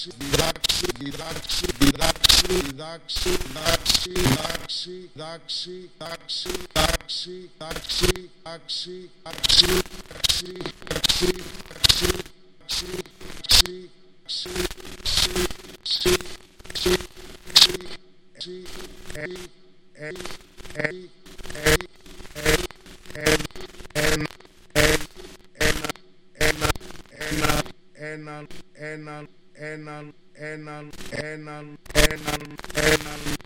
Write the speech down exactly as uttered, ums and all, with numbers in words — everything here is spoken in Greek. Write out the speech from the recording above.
διδάξει, διδάξει, διδάξει, διδάξει, διδάξει, διδάξει, διδάξει, διδάξει, διδάξει, διδάξει, διδάξει, διδάξει, έναν, έναν, έναν, έναν, έναν, έναν, έναν,